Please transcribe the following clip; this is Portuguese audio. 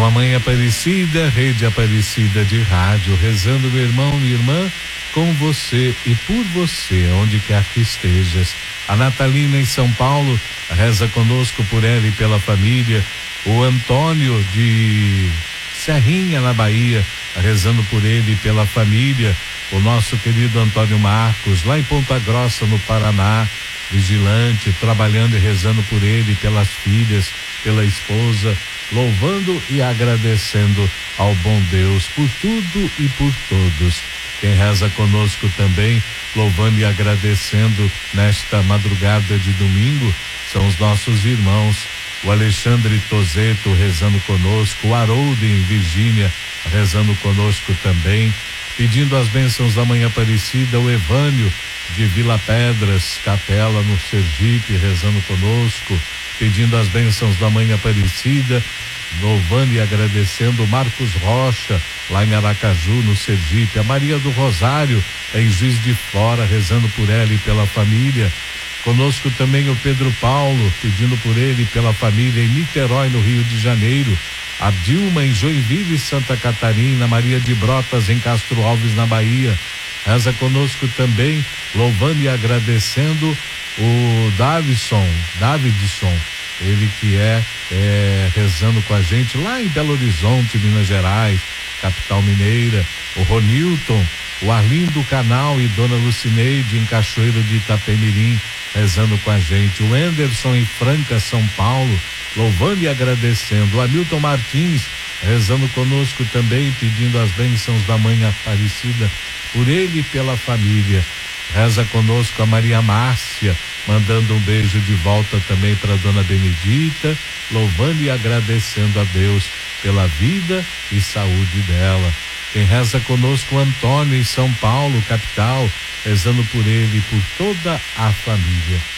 Mamãe Aparecida, Rede Aparecida de Rádio, rezando, meu irmão, minha irmã, com você e por você, onde quer que estejas. A Natalina em São Paulo reza conosco por ela e pela família. O Antônio de Serrinha, na Bahia, rezando por ele e pela família. O nosso querido Antônio Marcos, lá em Ponta Grossa, no Paraná, vigilante, trabalhando e rezando por ele e pelas filhas, pela esposa, louvando e agradecendo ao bom Deus por tudo e por todos. Quem reza conosco também, louvando e agradecendo nesta madrugada de domingo, são os nossos irmãos, o Alexandre Tozeto rezando conosco, o Haroldo em Virgínia rezando conosco também, pedindo as bênçãos da Mãe Aparecida, o Evânio de Vila Pedras, Capela no Sergipe, rezando conosco, pedindo as bênçãos da Mãe Aparecida, louvando e agradecendo o Marcos Rocha, lá em Aracaju, no Sergipe, a Maria do Rosário, em Juiz de Fora, rezando por ela e pela família. Conosco também o Pedro Paulo, pedindo por ele e pela família em Niterói, no Rio de Janeiro. A Dilma em Joinville, Santa Catarina, Maria de Brotas em Castro Alves, na Bahia. Reza conosco também, louvando e agradecendo o Davidson, ele que rezando com a gente lá em Belo Horizonte, Minas Gerais, capital mineira. O Ronilton, o Arlindo Canal e Dona Lucineide em Cachoeiro de Itapemirim, rezando com a gente. O Anderson em Franca, São Paulo, louvando e agradecendo. O Hamilton Martins rezando conosco também, pedindo as bênçãos da Mãe Aparecida por ele e pela família. Reza conosco a Maria Márcia, mandando um beijo de volta também para Dona Benedita, louvando e agradecendo a Deus pela vida e saúde dela. Quem reza conosco, Antônio em São Paulo, capital, rezando por ele e por toda a família.